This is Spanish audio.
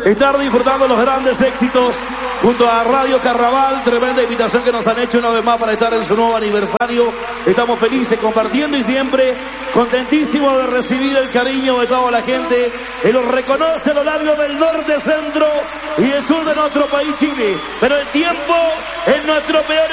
estar disfrutando los grandes éxitos junto a Radio Carnaval. Tremenda invitación que nos han hecho una vez más para estar en su nuevo aniversario. Estamos felices compartiendo y siempre contentísimos de recibir el cariño de toda la gente que los reconoce a lo largo del norte, centro y el sur de nuestro país, Chile. Pero el tiempo es nuestro peor